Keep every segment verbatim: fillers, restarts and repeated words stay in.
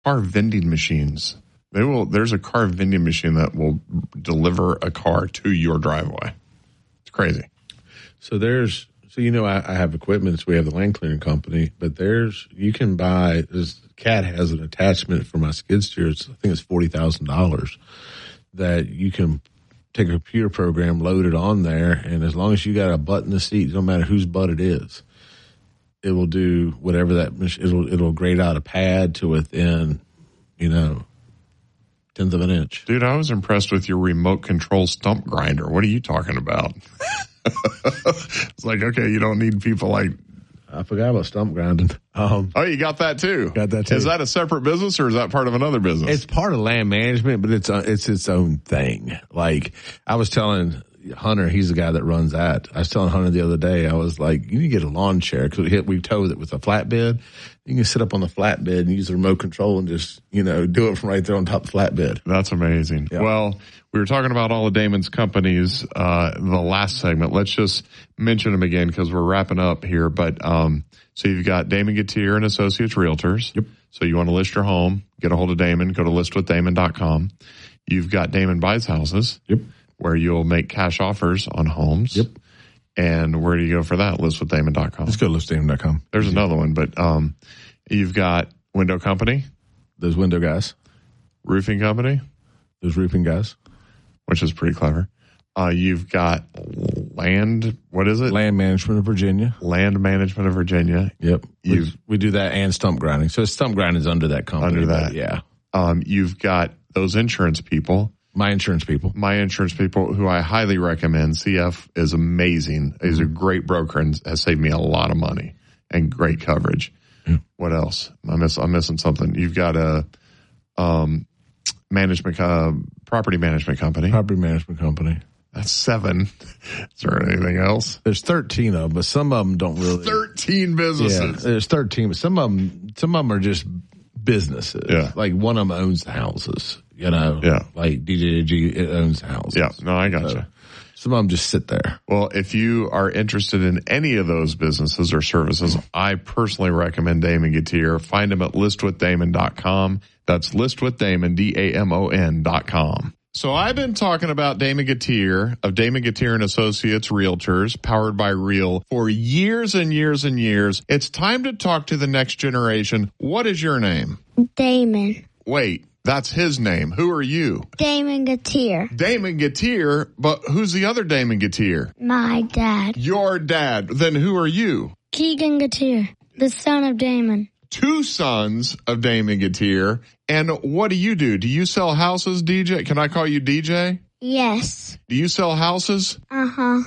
car vending machines. They will. There's a car vending machine that will deliver a car to your driveway. It's crazy. So there's, so you know, I, I have equipment. So we have the land clearing company, but there's, you can buy, this Cat has an attachment for my skid steer. It's, I think it's forty thousand dollars that you can take a computer program, load it on there, and as long as you got a butt in the seat, it don't matter whose butt it is, it will do whatever that, it'll, it'll grade out a pad to within, you know, tenth of an inch. Dude, I was impressed with your remote control stump grinder. What are you talking about? It's like, okay, you don't need people like... I forgot about stump grinding. Um, oh, you got that too? Got that too. Is that a separate business or is that part of another business? It's part of land management, but it's uh, it's its own thing. Like, I was telling Hunter, he's the guy that runs that. I was telling Hunter the other day, I was like, you need to get a lawn chair because we, we towed it with a flatbed. You can sit up on the flatbed and use the remote control and just, you know, do it from right there on top of the flatbed. That's amazing. Yeah. Well, we were talking about all of Damon's companies, uh, the last segment. Let's just mention them again because we're wrapping up here. But, um, so you've got Damon Gutierrez and Associates Realtors. Yep. So you want to list your home, get a hold of Damon, go to list with damon dot com. You've got Damon Buys Houses. Yep. Where you'll make cash offers on homes. Yep. And where do you go for that? list with damon dot com. Let's go to list with damon dot com. There's another one, but, um, you've got Window Company. Those window guys. Roofing Company. Those roofing guys. Which is pretty clever. Uh, you've got land, what is it? Land Management of Virginia. Land Management of Virginia. Yep. You've, we, we do that and stump grinding. So stump grinding is under that company. Under that. Yeah. Um, you've got those insurance people. My insurance people. My insurance people who I highly recommend. C F is amazing. He's a great broker and has saved me a lot of money and great coverage. Yeah. What else? I miss, I'm missing something. You've got a, um, management, uh, property management company. Property management company. That's seven. Is there anything else? There's thirteen of them, but some of them don't really. thirteen businesses. Yeah, there's thirteen, but some of them, some of them are just businesses. Yeah. Like one of them owns the houses, you know? Yeah. Like D J G owns the houses. Yeah. No, I got So, you. some of them just sit there. Well, if you are interested in any of those businesses or services, I personally recommend Damon Gutierrez. Find him at list with damon dot com. That's list with damon, D A M O N dot com. So I've been talking about Damon Gutierrez of Damon Gutierrez and Associates Realtors, powered by Real, for years and years and years. It's time to talk to the next generation. What is your name? Damon. Wait, that's his name. Who are you? Damon Gutierrez. Damon Gutierrez, but who's the other Damon Gutierrez? My dad. Your dad. Then who are you? Keegan Gutierrez, the son of Damon. Two sons of Damon Gutierrez. And what do you do? Do you sell houses, D J? Can I call you D J? Yes. Do you sell houses? Uh-huh.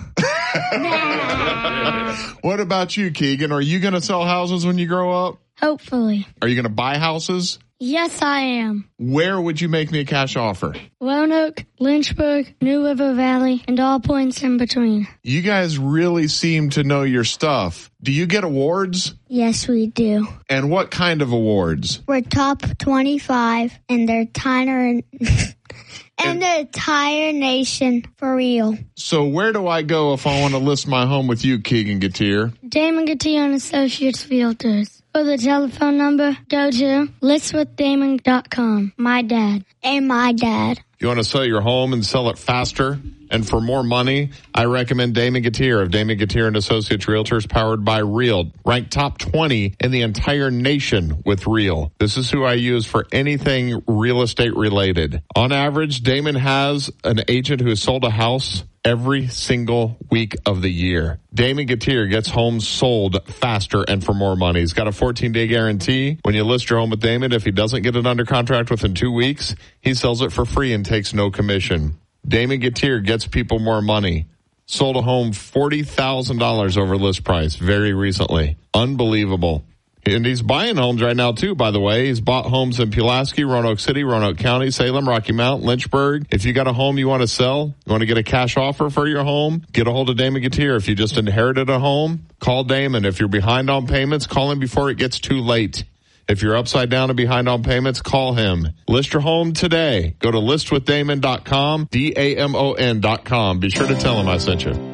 What about you, Keegan? Are you going to sell houses when you grow up? Hopefully. Are you going to buy houses? Yes, I am. Where would you make me a cash offer? Roanoke, Lynchburg, New River Valley, and all points in between. You guys really seem to know your stuff. Do you get awards? Yes, we do. And what kind of awards? We're top twenty-five, and they're entire, and the entire nation for real. So where do I go if I want to list my home with you, Keegan Gutierrez? Damon Gutierrez and Associates Realtors. For the telephone number, go to list with damon dot com. My dad. And my dad. You want to sell your home and sell it faster and for more money? I recommend Damon Gutierrez of Damon Gutierrez and Associates Realtors, powered by Real. Ranked top twenty in the entire nation with Real. This is who I use for anything real estate related. On average, Damon has an agent who has sold a house every single week of the year. Damon Gutierrez gets homes sold faster and for more money. He's got a fourteen-day guarantee. When you list your home with Damon, if he doesn't get it under contract within two weeks, he sells it for free and takes no commission. Damon Gutierrez gets people more money. Sold a home forty thousand dollars over list price very recently. Unbelievable. And he's buying homes right now, too, by the way. He's bought homes in Pulaski, Roanoke City, Roanoke County, Salem, Rocky Mount, Lynchburg. If you got a home you want to sell, you want to get a cash offer for your home, get a hold of Damon Gutierrez. If you just inherited a home, call Damon. If you're behind on payments, call him before it gets too late. If you're upside down and behind on payments, call him. List your home today. Go to list with damon dot com, D A M O N dot com. Be sure to tell him I sent you.